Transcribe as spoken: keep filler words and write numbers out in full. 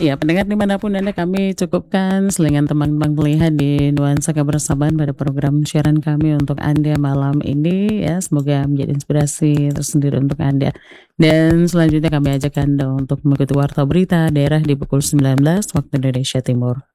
Iya, pendengar dimanapun Anda, kami cukupkan selingan teman-teman pilihan di Nuansa Kebersamaan pada program siaran kami untuk Anda malam ini ya, semoga menjadi inspirasi tersendiri untuk Anda. Dan selanjutnya kami ajak Anda untuk mengikuti Warta Berita Daerah di pukul sembilan belas waktu Indonesia Timur.